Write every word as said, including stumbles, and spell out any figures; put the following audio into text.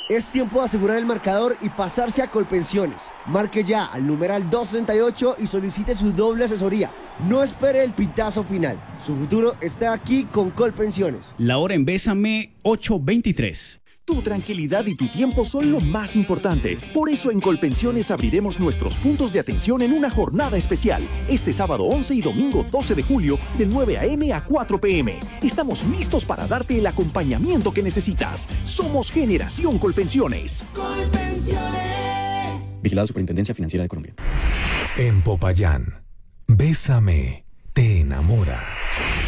Es tiempo de asegurar el marcador y pasarse a Colpensiones. Marque ya al numeral doscientos sesenta y ocho y solicite su doble asesoría. No espere el pitazo final. Su futuro está aquí con Colpensiones. La hora en Bésame, ocho veintitrés. Tu tranquilidad y tu tiempo son lo más importante. Por eso en Colpensiones abriremos nuestros puntos de atención en una jornada especial. Este sábado once y domingo doce de julio de nueve a eme a cuatro pe eme. Estamos listos para darte el acompañamiento que necesitas. Somos Generación Colpensiones. Colpensiones. Vigilado Superintendencia Financiera de Colombia. En Popayán, Bésame te enamora.